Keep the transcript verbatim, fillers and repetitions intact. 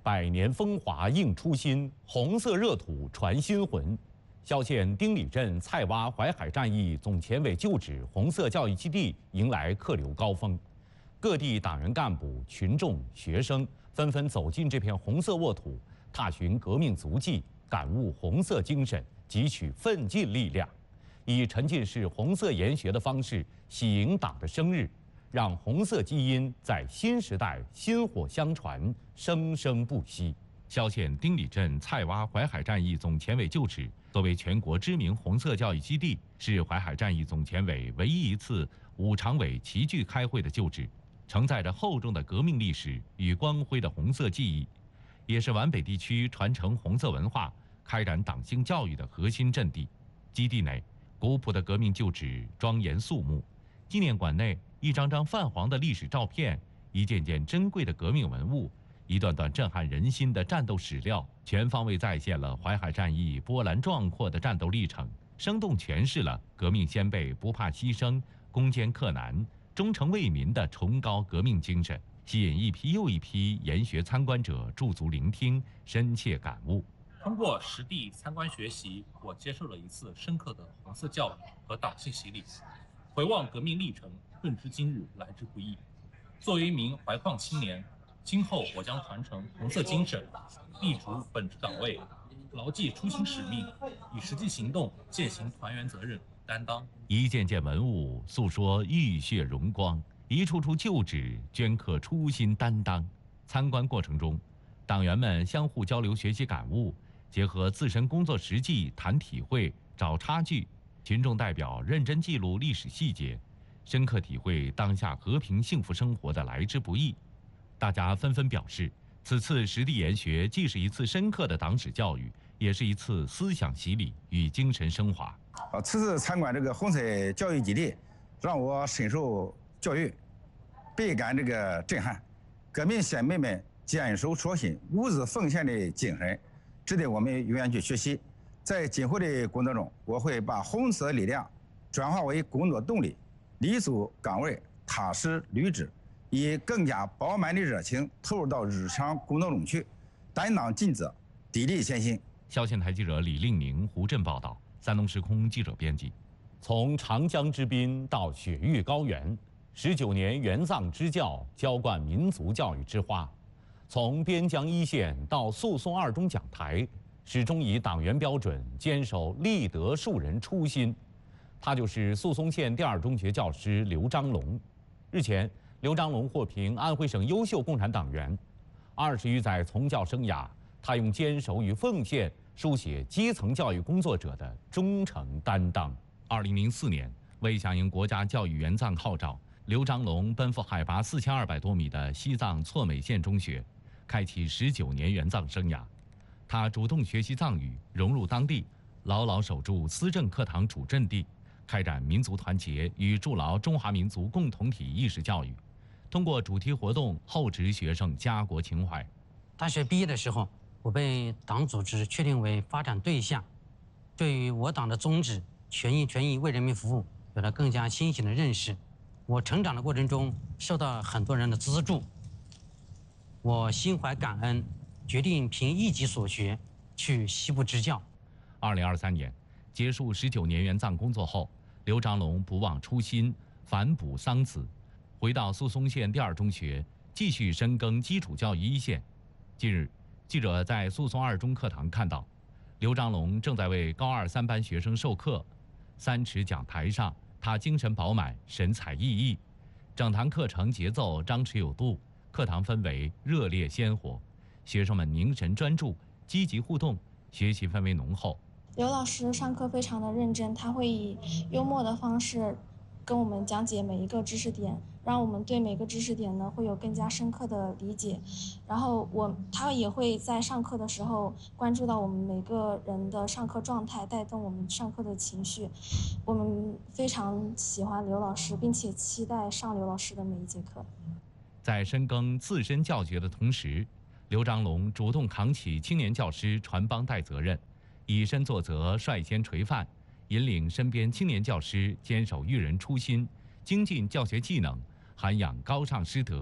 百年风华映初心，红色热土传新魂。萧县丁里镇菜洼淮海战役总前委旧址红色教育基地迎来客流高峰，各地党员干部、群众、学生纷纷走进这片红色沃土，踏寻革命足迹，感悟红色精神，汲取奋进力量，以沉浸式红色研学的方式喜迎党的生日，让红色基因在新时代薪火相传，生生不息。萧县丁里镇菜洼淮海战役总前委旧址作为全国知名红色教育基地，是淮海战役总前委唯一一次五常委齐聚开会的旧址，承载着厚重的革命历史与光辉的红色记忆，也是皖北地区传承红色文化、开展党性教育的核心阵地。基地内古朴的革命旧址庄严肃穆，纪念馆内一张张泛黄的历史照片，一件件珍贵的革命文物，一段段震撼人心的战斗史料，全方位再现了淮海战役波澜壮阔的战斗历程，生动诠释了革命先辈不怕牺牲、攻坚克难、忠诚为民的崇高革命精神，吸引一批又一批研学参观者驻足聆听，深切感悟。 通过实地参观学习，我接受了一次深刻的红色教育和党性洗礼。回望革命历程，顿知今日来之不易。作为一名怀矿青年，今后我将传承红色精神，立足本职岗位，牢记初心使命，以实际行动践行团员责任担当。 一件件文物诉说浴血荣光，一处处旧址镌刻初心担当。参观过程中，党员们相互交流学习感悟，结合自身工作实际谈体会、找差距。群众代表认真记录历史细节，深刻体会当下和平幸福生活的来之不易。大家纷纷表示，此次实地研学既是一次深刻的党史教育，也是一次思想洗礼与精神升华。 啊，此次参观这个红色教育基地，让我深受教育，倍感这个震撼。革命先辈们坚守初心、无私奉献的精神，值得我们永远去学习。在今后的工作中，我会把红色力量转化为工作动力，立足岗位，踏实履职，以更加饱满的热情投入到日常工作中去，担当尽责，砥砺前行。 萧县台记者李令宁、胡震报道，三农时空记者编辑。从长江之滨到雪域高原，十九年援藏支教浇灌民族教育之花；从边疆一线到诉讼二中讲台，始终以党员标准坚守立德树人初心。他就是宿松县第二中学教师刘章龙。日前，刘章龙获评安徽省优秀共产党员。二十余载从教生涯，他用坚守与奉献书写基层教育工作者的忠诚担当。二零零四年，为响应国家教育援藏号召，刘章龙奔赴海拔四千二百多米的西藏错美县中学，开启十九年援藏生涯。他主动学习藏语，融入当地，牢牢守住思政课堂主阵地，开展民族团结与筑牢中华民族共同体意识教育，通过主题活动厚植学生家国情怀。 大学毕业的时候，我被党组织确定为发展对象，对于我党的宗旨全心全意为人民服务有了更加清醒的认识。我成长的过程中受到很多人的资助，我心怀感恩，决定凭一己所学去西部支教。 二零二三年结束十九年援藏工作后，刘章龙不忘初心，反哺桑梓，回到宿松县第二中学，继续深耕基础教育一线。近日，记者在宿松二中课堂看到，刘章龙正在为高二三班学生授课。三尺讲台上，他精神饱满，神采奕奕。整堂课程节奏张弛有度，课堂氛围热烈鲜活，学生们凝神专注，积极互动，学习氛围浓厚。 刘老师上课非常的认真，他会以幽默的方式跟我们讲解每一个知识点，让我们对每个知识点呢会有更加深刻的理解。然后我他也会在上课的时候关注到我们每个人的上课状态，带动我们上课的情绪。我们非常喜欢刘老师，并且期待上刘老师的每一节课。 在深耕自身教学的同时，刘章龙主动扛起青年教师传帮带责任，以身作则，率先垂范，引领身边青年教师坚守育人初心，精进教学技能，涵养高尚师德。